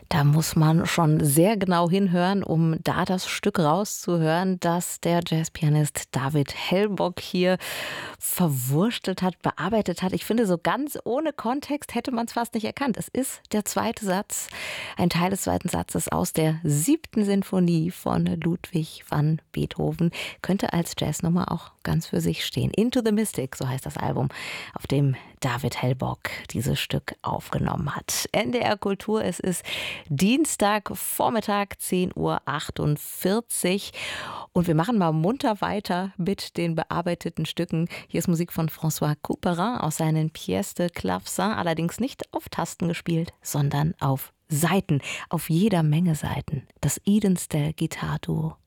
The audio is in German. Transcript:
Da muss man schon sehr genau hinhören, um da das Stück rauszuhören, das der Jazzpianist David Hellbock hier verwurstelt hat, bearbeitet hat. Ich finde, so ganz ohne Kontext hätte man es fast nicht erkannt. Es ist der zweite Satz, ein Teil des zweiten Satzes aus der 7. Sinfonie von Ludwig van Beethoven. Könnte als Jazznummer auch ganz für sich stehen. Into the Mystic, so heißt das Album, auf dem David Hellbock dieses Stück aufgenommen hat. NDR Kultur, es ist Dienstagvormittag, 10:48 Uhr. Und wir machen mal munter weiter mit den bearbeiteten Stücken. Hier ist Musik von François Couperin aus seinen Pièces de Clavecin, allerdings nicht auf Tasten gespielt, sondern auf Saiten, auf jeder Menge Saiten. Das Eden's Gitarre Duo.